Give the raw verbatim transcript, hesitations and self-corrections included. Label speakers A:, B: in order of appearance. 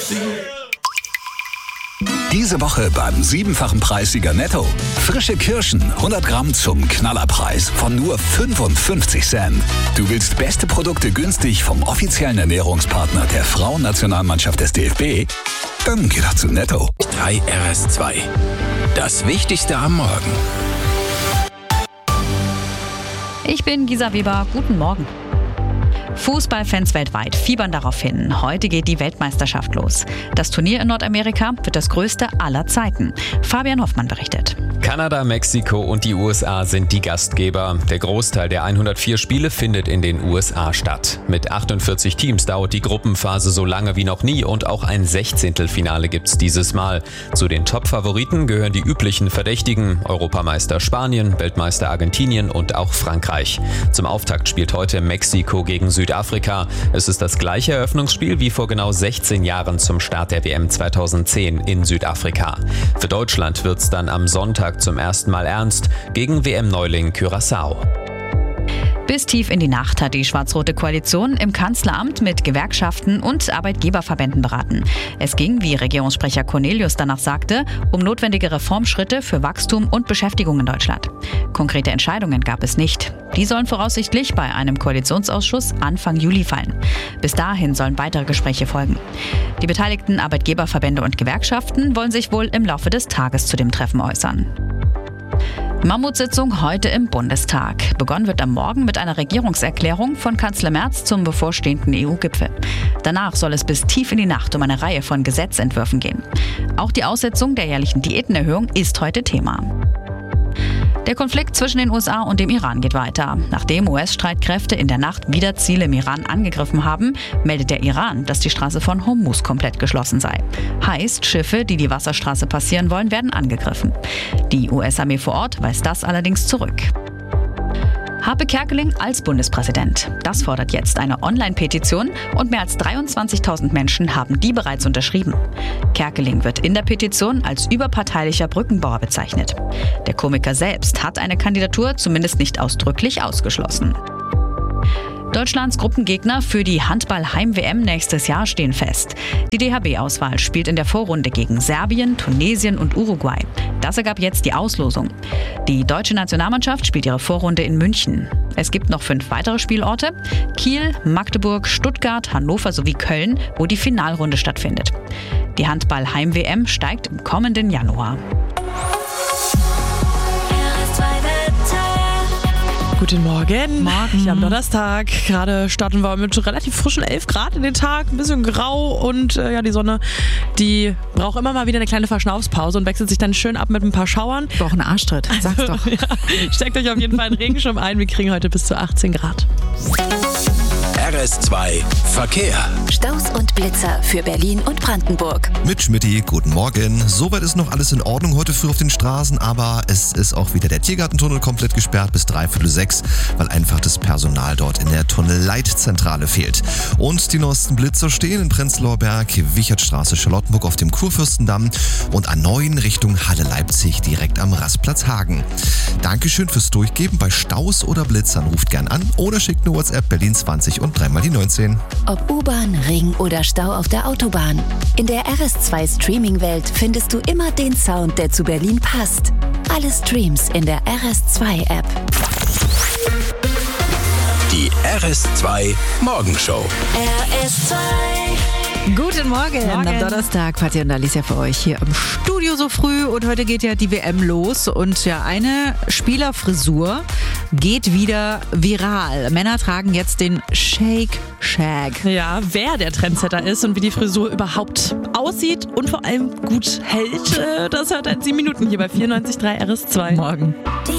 A: Diese Woche beim siebenfachen Preissieger Netto. Frische Kirschen, hundert Gramm zum Knallerpreis von nur fünfundfünfzig Cent. Du willst beste Produkte günstig vom offiziellen Ernährungspartner der Frauennationalmannschaft des D F B? Dann geh doch zu Netto.
B: drei R S zwei. Das Wichtigste am Morgen.
C: Ich bin Gisa Weber, guten Morgen. Fußballfans weltweit fiebern darauf hin. Heute geht die Weltmeisterschaft los. Das Turnier in Nordamerika wird das größte aller Zeiten. Fabian Hoffmann berichtet.
D: Kanada, Mexiko und die U S A sind die Gastgeber. Der Großteil der hundertvier Spiele findet in den U S A statt. Mit achtundvierzig Teams dauert die Gruppenphase so lange wie noch nie und auch ein Sechzehntelfinale gibt's dieses Mal. Zu den Top-Favoriten gehören die üblichen Verdächtigen: Europameister Spanien, Weltmeister Argentinien und auch Frankreich. Zum Auftakt spielt heute Mexiko gegen Südafrika. Es ist das gleiche Eröffnungsspiel wie vor genau sechzehn Jahren zum Start der W M zweitausendzehn in Südafrika. Für Deutschland wird's dann am Sonntag zum ersten Mal ernst gegen W M-Neuling Curaçao.
C: Bis tief in die Nacht hat die schwarz-rote Koalition im Kanzleramt mit Gewerkschaften und Arbeitgeberverbänden beraten. Es ging, wie Regierungssprecher Cornelius danach sagte, um notwendige Reformschritte für Wachstum und Beschäftigung in Deutschland. Konkrete Entscheidungen gab es nicht. Die sollen voraussichtlich bei einem Koalitionsausschuss Anfang Juli fallen. Bis dahin sollen weitere Gespräche folgen. Die beteiligten Arbeitgeberverbände und Gewerkschaften wollen sich wohl im Laufe des Tages zu dem Treffen äußern. Mammutsitzung heute im Bundestag. Begonnen wird am Morgen mit einer Regierungserklärung von Kanzler Merz zum bevorstehenden E U-Gipfel. Danach soll es bis tief in die Nacht um eine Reihe von Gesetzentwürfen gehen. Auch die Aussetzung der jährlichen Diätenerhöhung ist heute Thema. Der Konflikt zwischen den U S A und dem Iran geht weiter. Nachdem U S-Streitkräfte in der Nacht wieder Ziele im Iran angegriffen haben, meldet der Iran, dass die Straße von Hormuz komplett geschlossen sei. Heißt, Schiffe, die die Wasserstraße passieren wollen, werden angegriffen. Die U S-Armee vor Ort weist das allerdings zurück. Harpe Kerkeling als Bundespräsident. Das fordert jetzt eine Online-Petition und mehr als dreiundzwanzigtausend Menschen haben die bereits unterschrieben. Kerkeling wird in der Petition als überparteilicher Brückenbauer bezeichnet. Der Komiker selbst hat eine Kandidatur zumindest nicht ausdrücklich ausgeschlossen. Deutschlands Gruppengegner für die Handball-Heim-W M nächstes Jahr stehen fest. Die D H B-Auswahl spielt in der Vorrunde gegen Serbien, Tunesien und Uruguay. Das ergab jetzt die Auslosung. Die deutsche Nationalmannschaft spielt ihre Vorrunde in München. Es gibt noch fünf weitere Spielorte: Kiel, Magdeburg, Stuttgart, Hannover sowie Köln, wo die Finalrunde stattfindet. Die Handball-Heim-W M steigt im kommenden Januar.
E: Guten Morgen.
C: Morgen.
E: Hier am Donnerstag. Gerade starten wir mit relativ frischen elf Grad in den Tag. Ein bisschen grau und äh, ja, die Sonne, die braucht immer mal wieder eine kleine Verschnaufspause und wechselt sich dann schön ab mit ein paar Schauern.
F: Doch, ein Arschtritt, sag's
E: Also,
F: doch.
E: ja, steckt euch auf jeden Fall einen Regenschirm ein. Wir kriegen heute bis zu achtzehn Grad.
B: R S zwei Verkehr.
G: Staus und Blitzer für Berlin und Brandenburg.
H: Mit Schmidti, guten Morgen. Soweit ist noch alles in Ordnung heute früh auf den Straßen, aber es ist auch wieder der Tiergartentunnel komplett gesperrt bis dreiviertel sechs, weil einfach das Personal dort in der Tunnelleitzentrale fehlt. Und die neuesten Blitzer stehen in Prenzlauer Berg, Wichertstraße, Charlottenburg auf dem Kurfürstendamm und A neun Richtung Halle Leipzig direkt am Rastplatz Hagen. Dankeschön fürs Durchgeben. Bei Staus oder Blitzern ruft gern an oder schickt eine WhatsApp Berlin zwanzig und dreimal die neunzehn.
G: Ob U-Bahn, Ring oder Stau auf der Autobahn. In der R S zwei Streaming-Welt findest du immer den Sound, der zu Berlin passt. Alle Streams in der R S zwei App.
B: Die R S zwei Morgenshow.
G: R S zwei.
F: Guten Morgen.
C: Morgen.
F: Am Donnerstag, Fatih und Alicia für euch hier im Studio so früh und heute geht ja die W M los und ja, eine Spielerfrisur geht wieder viral. Männer tragen jetzt den Shake Shag.
E: Ja, wer der Trendsetter ist und wie die Frisur überhaupt aussieht und vor allem gut hält, das hört in sieben Minuten hier bei vierundneunzig Komma drei R S zwei.
F: Morgen.